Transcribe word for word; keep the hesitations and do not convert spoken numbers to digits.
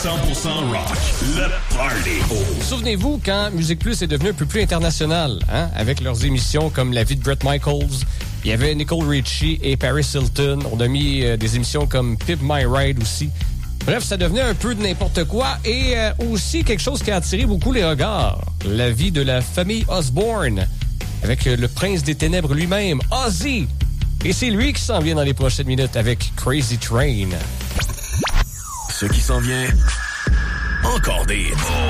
cent pour cent rock, le party. Souvenez-vous quand Musique Plus est devenu un peu plus international, hein, avec leurs émissions comme La vie de Bret Michaels. Il y avait Nicole Richie et Paris Hilton. On a mis euh, des émissions comme Pimp My Ride aussi. Bref, ça devenait un peu de n'importe quoi et euh, aussi quelque chose qui a attiré beaucoup les regards. La vie de la famille Osborne, avec euh, le prince des ténèbres lui-même, Ozzy. Et c'est lui qui s'en vient dans les prochaines minutes avec Crazy Train. Ce qui s'en vient, encore des hits.